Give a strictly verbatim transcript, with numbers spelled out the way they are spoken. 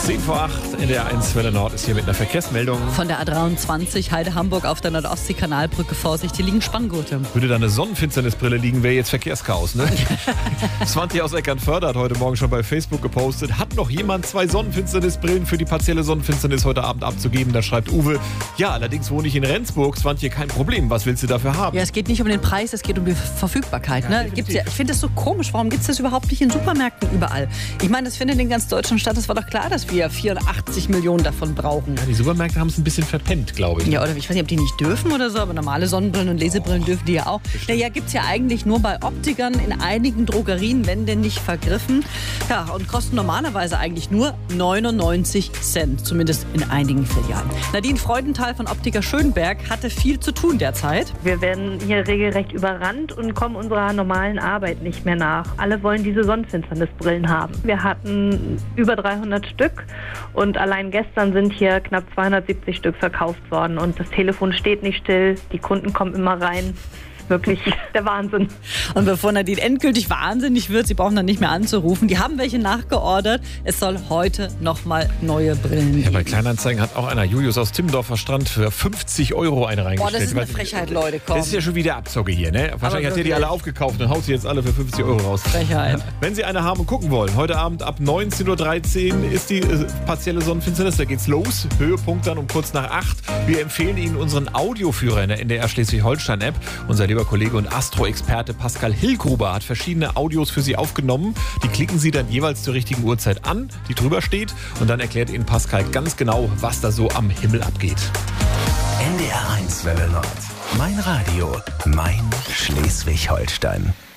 zehn vor acht in der eins Welle Nord ist hier mit einer Verkehrsmeldung. Von der A dreiundzwanzig Heide-Hamburg auf der Nordostsee-Kanalbrücke, Vorsicht, hier liegen Spanngurte. Würde da eine Sonnenfinsternisbrille liegen, wäre jetzt Verkehrschaos, ne? Swantje aus Eckernförde hat heute Morgen schon bei Facebook gepostet. Hat noch jemand zwei Sonnenfinsternisbrillen für die partielle Sonnenfinsternis heute Abend abzugeben? Da schreibt Uwe, ja, allerdings wohne ich in Rendsburg. Swantje, kein Problem. Was willst du dafür haben? Ja, es geht nicht um den Preis, es geht um die Verfügbarkeit. Ne? Gibt's ja, ich finde das so komisch. Warum gibt es das überhaupt nicht in Supermärkten überall? Ich meine, das findet in ganz Deutschland statt. Es war doch klar, dass wir vierundachtzig Millionen davon brauchen. Ja, die Supermärkte haben es ein bisschen verpennt, glaube ich. Ja, oder ich weiß nicht, ob die nicht dürfen oder so, aber normale Sonnenbrillen und Lesebrillen dürfen die ja auch. Naja, gibt es ja eigentlich nur bei Optikern, in einigen Drogerien, wenn denn nicht vergriffen. Ja, und kosten normalerweise eigentlich nur neunundneunzig Cent, zumindest in einigen Filialen. Nadine Freudenthal von Optiker Schönberg hatte viel zu tun derzeit. Wir werden hier regelrecht überrannt und kommen unserer normalen Arbeit nicht mehr nach. Alle wollen diese Sonnenfinsternisbrillen haben. Wir hatten über dreihundert Stück und allein gestern sind hier knapp zweihundertsiebzig Stück verkauft worden und das Telefon steht nicht still, die Kunden kommen immer rein. Wirklich der Wahnsinn. Und bevor Nadine endgültig wahnsinnig wird, sie brauchen dann nicht mehr anzurufen, die haben welche nachgeordert. Es soll heute nochmal neue Brillen geben. Ja, bei Kleinanzeigen hat auch einer, Julius aus Timmendorfer Strand, für fünfzig Euro eine reingestellt. Boah, das ist eine Frechheit, Leute, komm. Das ist ja schon wieder Abzocke hier, ne? Wahrscheinlich hat ihr die alle aufgekauft und haut sie jetzt alle für fünfzig Euro raus. Frechheit. Wenn Sie eine haben und gucken wollen, heute Abend ab neunzehn Uhr dreizehn ist die äh, partielle Sonnenfinsternis. Da geht's los. Höhepunkt dann um kurz nach acht. Wir empfehlen Ihnen unseren Audioführer in der N D R Schleswig-Holstein-App. Unser lieber Kollege und Astro-Experte Pascal Hillgruber hat verschiedene Audios für Sie aufgenommen. Die klicken Sie dann jeweils zur richtigen Uhrzeit an, die drüber steht. Und dann erklärt Ihnen Pascal ganz genau, was da so am Himmel abgeht. N D R eins Welle Nord. Mein Radio, mein Schleswig-Holstein.